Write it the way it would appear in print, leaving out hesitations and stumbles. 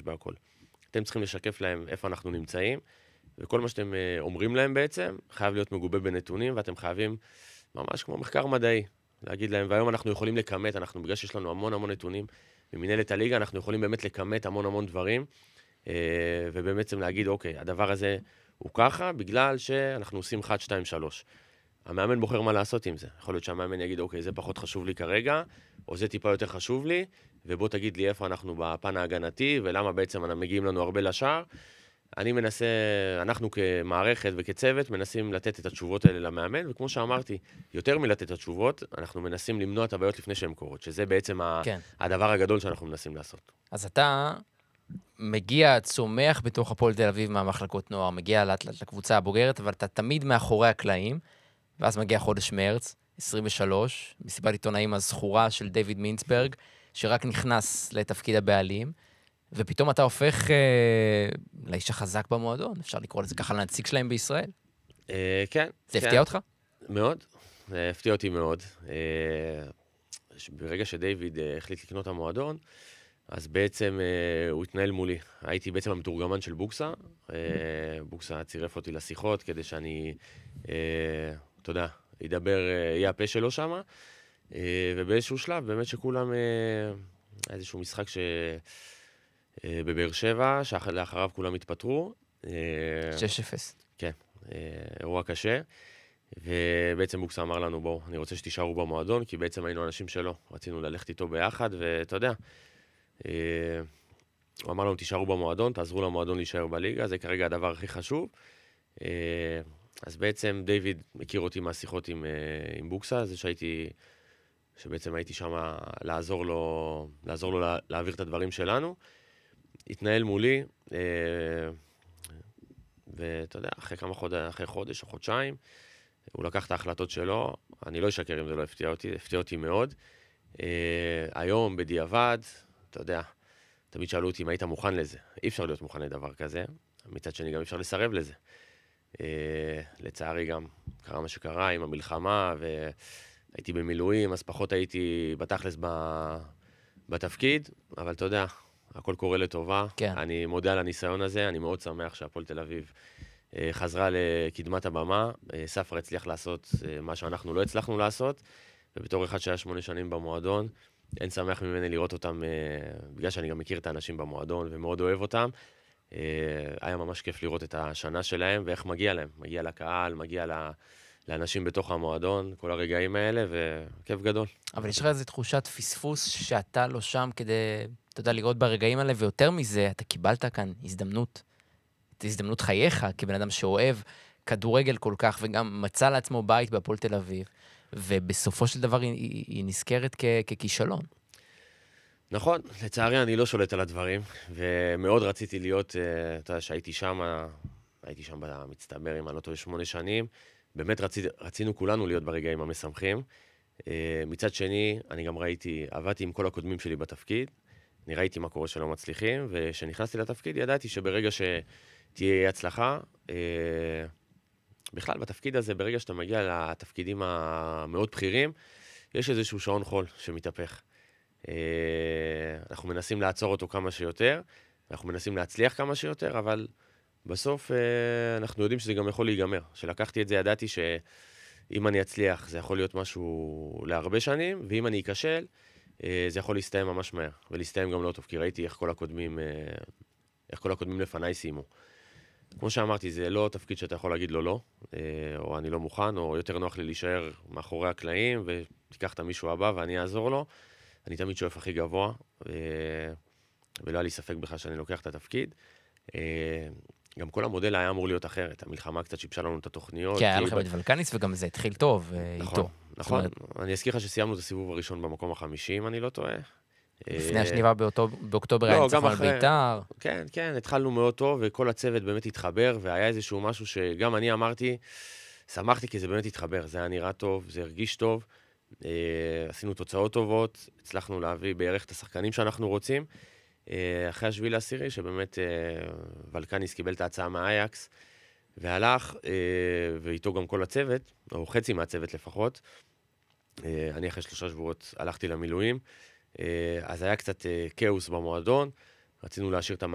בהכל. אתם צריכים לשקף להם איפה אנחנו נמצאים, וכל מה שאתם אומרים להם בעצם, חייב להיות מגובה בנתונים, ואתם חייבים, ממש כמו מחקר מדעי, להגיד להם, והיום אנחנו יכולים לכמת, בגלל שיש לנו המון המון נתונים, במנהלת הליגה אנחנו יכולים באמת לכמת המון המון דברים, ובעצם להגיד, אוקיי, הדבר הזה הוא ככה, בגלל שאנחנו עושים 1, 2, 3. המאמן בוחר מה לעשות עם זה. יכול להיות שהמאמן יגיד, אוקיי, זה פחות חשוב לי כרגע, או זה טיפה יותר חשוב לי, ובוא תגיד לי איפה אנחנו בפן ההגנתי, ולמה בעצם מגיעים לנו הרבה לשער. אני מנסה, אנחנו כמערכת וכצוות, מנסים לתת את התשובות האלה למאמן, וכמו שאמרתי, יותר מלתת את התשובות, אנחנו מנסים למנוע את הבעיות לפני שהן קורות, שזה בעצם כן. הדבר הגדול שאנחנו מנסים לעשות. אז אתה מגיע, צומח בתוך הפועל תל אביב מהמחלקות נוער, מגיע לקבוצה הבוגרת, אבל אתה תמיד מאחורי הקלעים, ואז מגיע חודש מרץ, 23, מסיבת עיתונאים הזכורה של דיוויד מינסברג, שרק נכנס לתפקיד הבעלים, ופתאום אתה הופך לאיש החזק במועדון, אפשר לקרוא לזה ככה לנציג שלהם בישראל. כן. זה הפתיע אותך? מאוד, זה הפתיע אותי מאוד. ברגע שדיוויד החליט לקנות את המועדון, אז בעצם הוא התנהל מולי. הייתי בעצם המתורגמן של בוקסה. בוקסה צירף אותי לשיחות כדי שאני, אתה יודע, יהיה הפה שלו שם. ובאיזשהו שלב, באמת שכולם, איזשהו משחק בבאר שבע, שלאחריו כולם התפטרו. 6-0. כן, אירוע קשה. ובעצם בוקסה אמר לנו, בואו, אני רוצה שתישארו במועדון, כי בעצם היינו אנשים שלו. רצינו ללכת איתו ביחד, ואתה יודע, הוא אמר לנו, תישארו במועדון, תעזרו למועדון להישאר בליגה, זה כרגע הדבר הכי חשוב. אז בעצם דיוויד מכיר אותי מהשיחות עם בוקסה, זה שבעצם הייתי שם לעזור לו להעביר את הדברים שלנו. התנהל מולי, ואתה יודע, אחרי חודש או חודשיים, הוא לקח את ההחלטות שלו, אני לא אשקר אם זה לא הפתיע אותי, הפתיע אותי מאוד. היום, בדיעבד, אתה יודע, תמיד שאלו אותי אם היית מוכן לזה. אי אפשר להיות מוכן לדבר כזה, מצד שני גם אפשר לסרב לזה. לצערי גם קרה מה שקרה עם המלחמה, והייתי במילואים, אז פחות הייתי בתכלס בתפקיד, אבל אתה יודע, הכל קורה לטובה. כן. אני מודה על הניסיון הזה, אני מאוד שמח שהפועל תל אביב חזרה לקדמת הבמה. ספר הצליח לעשות מה שאנחנו לא הצלחנו לעשות, ובתור אחד שהיה 8 שנים במועדון, אין שמח ממני לראות אותם, בגלל שאני גם מכיר את האנשים במועדון ומאוד אוהב אותם. היה ממש כיף לראות את השנה שלהם ואיך מגיע להם. מגיע לקהל, מגיע לאנשים בתוך המועדון, כל הרגעים האלה, וכיף גדול. אבל יש לך איזו תחושת פספוס שאתה לא שם כדי, אתה יודע, לראות ברגעים האלה, ויותר מזה, אתה קיבלת כאן הזדמנות. את הזדמנות חייך, כבן אדם שאוהב כדורגל כל כך, וגם מצא לעצמו בית בהפועל תל אביב, ובסופו של דבר היא נזכרת ככישלון. נכון, לצערי אני לא שולט על הדברים, ומאוד רציתי להיות, אתה יודע, שהייתי שם במצטבר, אם אני לא טועה, 8 שנים, באמת רצינו כולנו להיות ברגעים המשמחים. מצד שני, אני גם עבדתי עם כל הקודמים שלי בתפקיד, אני ראיתי מה קורה שלא מצליחים, וכשנכנסתי לתפקיד ידעתי שברגע שתהיה הצלחה, בכלל בתפקיד הזה, ברגע שאתה מגיע לתפקידים המאוד בכירים, יש איזשהו שעון חול שמתהפך. אנחנו מנסים לעצור אותו כמה שיותר, אנחנו מנסים להצליח כמה שיותר, אבל בסוף אנחנו יודעים שזה גם יכול להיגמר. כשלקחתי את זה, ידעתי שאם אני אצליח, זה יכול להיות משהו להרבה שנים, ואם אני אכשל, זה יכול להסתיים ממש מהר, ולהסתיים גם לא טוב, כי ראיתי איך כל הקודמים לפניי סיימו. כמו שאמרתי, זה לא תפקיד שאתה יכול להגיד לו לא, או אני לא מוכן, או יותר נוח לי להישאר מאחורי הקלעים, ותיקח את מישהו הבא ואני אעזור לו. אני תמיד שואף הכי גבוה, ולא היה לי ספק בכלל שאני לוקח את התפקיד. גם כל המודל היה אמור להיות אחרת. המלחמה קצת שיבשה לנו את התוכניות. כן, היה לכם את ולקניס, וגם זה התחיל טוב איתו. נכון. אני אזכיר לך שסיימנו את הסיבוב הראשון במקום ה-50, אני לא טועה. לפני השניבה באוקטובר היה ניצחון על בית"ר. כן, כן, התחלנו מאוד טוב, וכל הצוות באמת התחבר, והיה איזשהו משהו שגם אני אמרתי, שמחתי כי זה באמת התחבר, זה היה נראה טוב, זה הרגיש טוב, עשינו תוצאות טובות, הצלחנו להביא בערך את השחקנים שאנחנו רוצים, אחרי 7/10, שבאמת ולקניס קיבל את ההצעה מהאייקס, והלך, ואיתו גם כל הצוות, או חצי מהצוות לפחות, אני אחרי 3 שבועות הלכתי למילואים, אז היה קצת כאוס במועדון, רצינו להשאיר את